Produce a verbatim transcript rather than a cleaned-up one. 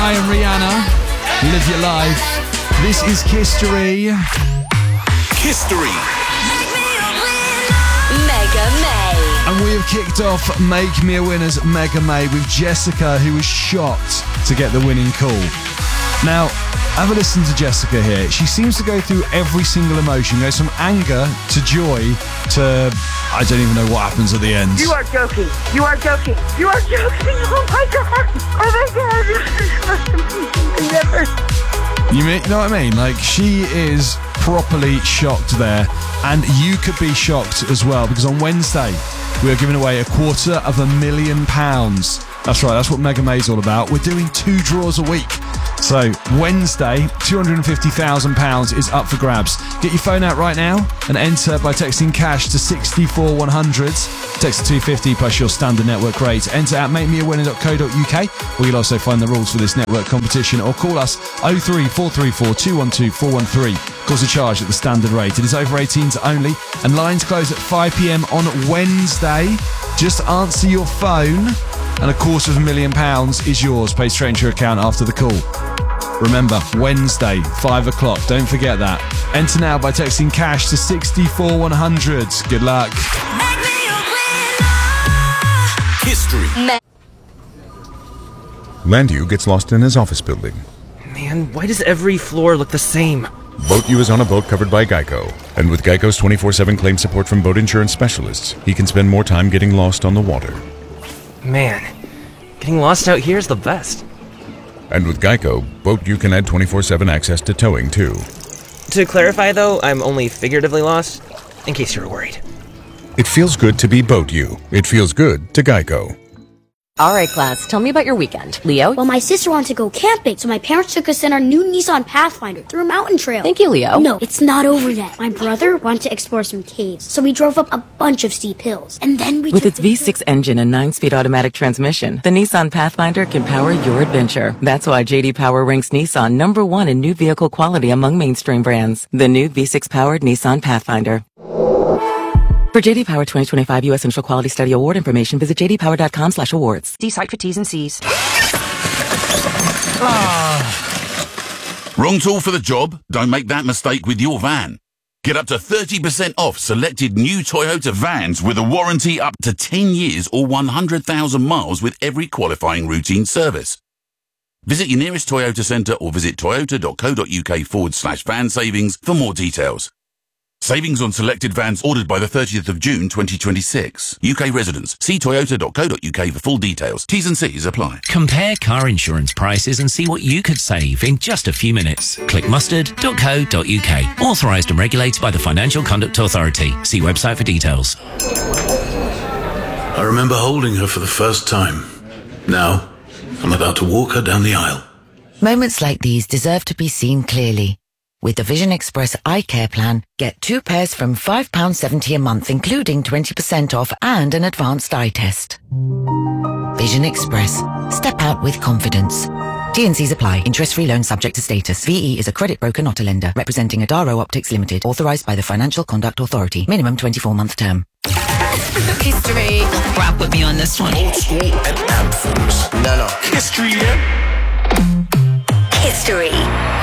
Sky and Rihanna, Live Your Life. This is History. History. Mega May. And we have kicked off Make Me a Winner's Mega May with Jessica, who was shocked to get the winning call. Now, have a listen to Jessica here. She seems to go through every single emotion. Goes from anger to joy to I don't even know what happens at the end. You are joking. You are joking. You are joking. Oh my god. Oh my god. Never. You mean, know what I mean? Like, she is properly shocked there. And you could be shocked as well, because on Wednesday we are giving away a quarter of a million pounds. That's right, that's what Mega May's all about. We're doing two draws a week. So Wednesday, two hundred fifty thousand pounds is up for grabs. Get your phone out right now and enter by texting cash to six four one hundred. Text to two fifty plus your standard network rate. Enter at make me a winner dot co dot uk, where you'll also find the rules for this network competition, or call us oh three four three four two one two four one three. Calls a charge at the standard rate. It is over eighteens only, and lines close at five p.m. on Wednesday. Just answer your phone and a quarter of a million pounds is yours. Pay straight into your account after the call. Remember, Wednesday, five o'clock. Don't forget that. Enter now by texting cash to six four one hundred. Good luck. History. Landu gets lost in his office building. Man, why does every floor look the same? Boat U is on a boat covered by Geico. And with Geico's twenty-four seven claim support from boat insurance specialists, he can spend more time getting lost on the water. Man, getting lost out here is the best. And with Geico, Boat U can add twenty-four seven access to towing, too. To clarify, though, I'm only figuratively lost, in case you're worried. It feels good to be Boat U. It feels good to Geico. All right, class, tell me about your weekend. Leo? Well, my sister wanted to go camping, so my parents took us in our new Nissan Pathfinder through a mountain trail. Thank you, Leo. No, it's not over yet. My brother wanted to explore some caves, so we drove up a bunch of steep hills. And then we With took its V six engine and nine-speed automatic transmission, the Nissan Pathfinder can power your adventure. That's why J D Power ranks Nissan number one in new vehicle quality among mainstream brands. The new V six-powered Nissan Pathfinder. For J D Power twenty twenty-five U S Central Quality Study Award information, visit j d power dot com slash awards. See site for T's and C's. Ah. Wrong tool for the job? Don't make that mistake with your van. Get up to thirty percent off selected new Toyota vans with a warranty up to ten years or one hundred thousand miles with every qualifying routine service. Visit your nearest Toyota centre or visit toyota dot co dot uk forward slash van savings for more details. Savings on selected vans ordered by the thirtieth of June twenty twenty-six. U K residents. See toyota dot co dot uk for full details. T's and C's apply. Compare car insurance prices and see what you could save in just a few minutes. Click mustard dot co dot uk. Authorised and regulated by the Financial Conduct Authority. See website for details. I remember holding her for the first time. Now, I'm about to walk her down the aisle. Moments like these deserve to be seen clearly. With the Vision Express Eye Care Plan, get two pairs from five pounds seventy a month, including twenty percent off and an advanced eye test. Vision Express. Step out with confidence. T and C's apply. Interest-free loan subject to status. V E is a credit broker, not a lender. Representing Adaro Optics Limited. Authorised by the Financial Conduct Authority. Minimum twenty-four month term. History. Rap with me on this one. Old school and anthems. No, no. History, yeah? History.